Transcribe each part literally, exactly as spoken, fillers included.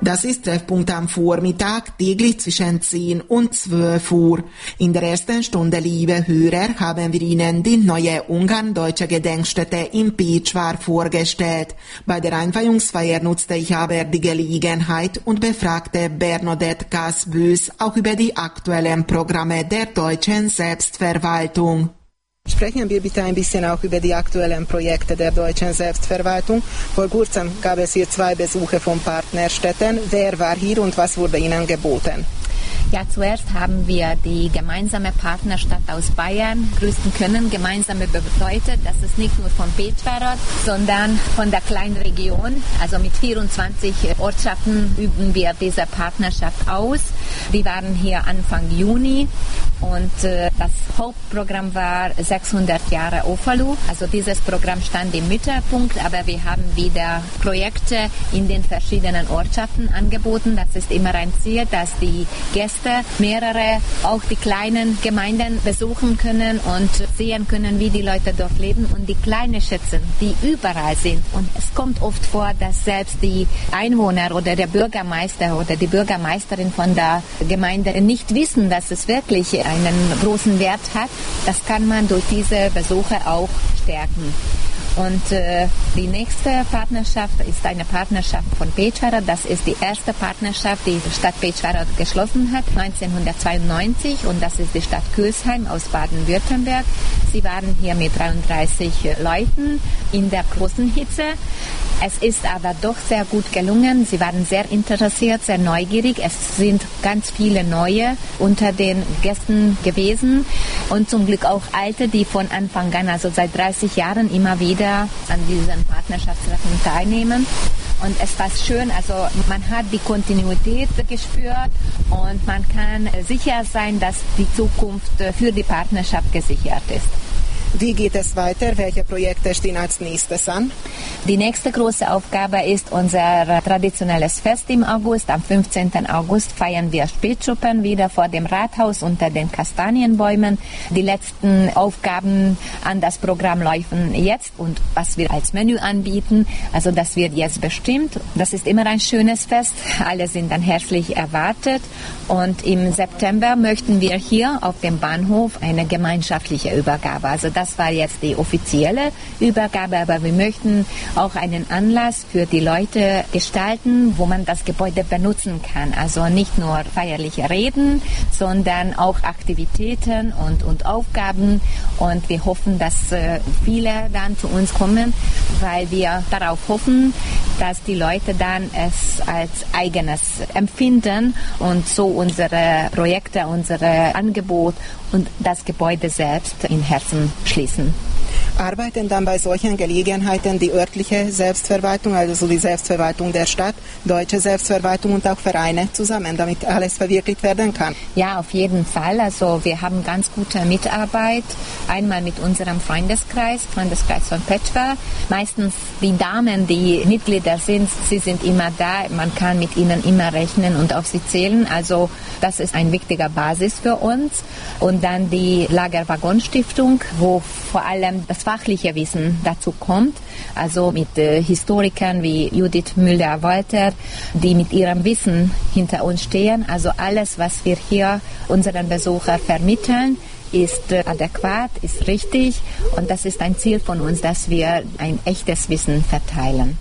Das ist Treffpunkt am Vormittag, täglich zwischen zehn und zwölf Uhr. In der ersten Stunde, liebe Hörer, haben wir Ihnen die neue ungarn-deutsche Gedenkstätte in Pécsvár vorgestellt. Bei der Einweihungsfeier nutzte ich aber die Gelegenheit und befragte Bernadette Gass-Bös auch über die aktuellen Programme der deutschen Selbstverwaltung. Sprechen wir bitte ein bisschen auch über die aktuellen Projekte der deutschen Selbstverwaltung. Vor kurzem gab es hier zwei Besuche von Partnerstädten. Wer war hier und was wurde Ihnen geboten? Ja, zuerst haben wir die gemeinsame Partnerstadt aus Bayern grüßen können. Gemeinsame bedeutet, dass es nicht nur von Pécsvár, sondern von der kleinen Region, also mit vierundzwanzig Ortschaften üben wir diese Partnerschaft aus. Die waren hier Anfang Juni und äh, das Hauptprogramm war sechshundert Jahre Ofalu. Also dieses Programm stand im Mittelpunkt, aber wir haben wieder Projekte in den verschiedenen Ortschaften angeboten. Das ist immer ein Ziel, dass die Gäste mehrere, auch die kleinen Gemeinden besuchen können und sehen können, wie die Leute dort leben und die kleinen Schätze, die überall sind. Und es kommt oft vor, dass selbst die Einwohner oder der Bürgermeister oder die Bürgermeisterin von der Gemeinde nicht wissen, dass es wirklich einen großen Wert hat. Das kann man durch diese Besuche auch stärken. Und äh, die nächste Partnerschaft ist eine Partnerschaft von Pécsvár. Das ist die erste Partnerschaft, die die Stadt Pécsvár geschlossen hat, neunzehnhundertzweiundneunzig. Und das ist die Stadt Kőszheim aus Baden-Württemberg. Sie waren hier mit dreiunddreißig Leuten in der großen Hitze. Es ist aber doch sehr gut gelungen. Sie waren sehr interessiert, sehr neugierig. Es sind ganz viele Neue unter den Gästen gewesen und zum Glück auch Alte, die von Anfang an, also seit dreißig Jahren immer wieder an diesen Partnerschaftstreffen teilnehmen. Und es war schön, also man hat die Kontinuität gespürt und man kann sicher sein, dass die Zukunft für die Partnerschaft gesichert ist. Wie geht es weiter? Welche Projekte stehen als nächstes an? Die nächste große Aufgabe ist unser traditionelles Fest im August. Am fünfzehnten August feiern wir Spätschuppen wieder vor dem Rathaus unter den Kastanienbäumen. Die letzten Aufgaben an das Programm laufen jetzt und was wir als Menü anbieten, also das wird jetzt bestimmt. Das ist immer ein schönes Fest. Alle sind dann herzlich erwartet. Und im September möchten wir hier auf dem Bahnhof eine gemeinschaftliche Übergabe. Also das Das war jetzt die offizielle Übergabe, aber wir möchten auch einen Anlass für die Leute gestalten, wo man das Gebäude benutzen kann. Also nicht nur feierliche Reden, sondern auch Aktivitäten und, und Aufgaben. Und wir hoffen, dass äh, viele dann zu uns kommen, weil wir darauf hoffen, dass die Leute dann es als eigenes empfinden und so unsere Projekte, unsere Angebote und das Gebäude selbst in Herzen schließen. Arbeiten dann bei solchen Gelegenheiten die örtliche Selbstverwaltung, also so die Selbstverwaltung der Stadt, deutsche Selbstverwaltung und auch Vereine zusammen, damit alles verwirklicht werden kann? Ja, auf jeden Fall. Also wir haben ganz gute Mitarbeit. Einmal mit unserem Freundeskreis, Freundeskreis von Pécsvár. Meistens die Damen, die Mitglieder sind, sie sind immer da. Man kann mit ihnen immer rechnen und auf sie zählen. Also das ist ein wichtiger Basis für uns. Und dann die Lagerwaggon-Stiftung, wo vor allem das fachliche Wissen dazu kommt, also mit äh, Historikern wie Judith Müller-Walter, die mit ihrem Wissen hinter uns stehen. Also alles, was wir hier unseren Besuchern vermitteln, ist äh, adäquat, ist richtig und das ist ein Ziel von uns, dass wir ein echtes Wissen verteilen.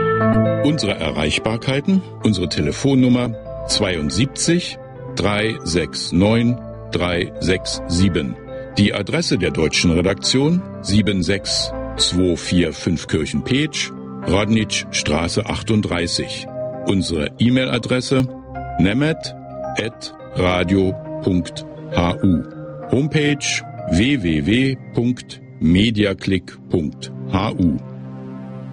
Unsere Erreichbarkeiten, unsere Telefonnummer zweiundsiebzig dreihundertneunundsechzig dreihundertsiebenundsechzig. Die Adresse der deutschen Redaktion sieben sechs zwei vier fünf Kirchenpetsch, Radnitzstraße achtunddreißig. Unsere E-Mail-Adresse nemet at radio punkt hu. Homepage w w w punkt mediaclick punkt hu.